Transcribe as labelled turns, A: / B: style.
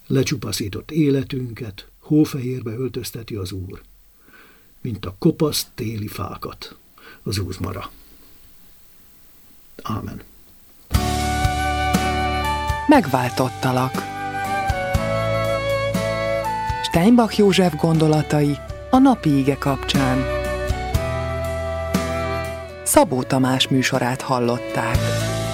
A: Lecsupaszított életünket hófehérbe öltözteti az Úr, mint a kopasz téli fákat az úzmara. Ámen.
B: Megváltottalak. Steinbach József gondolatai a napi ige kapcsán. Szabó Tamás műsorát hallották.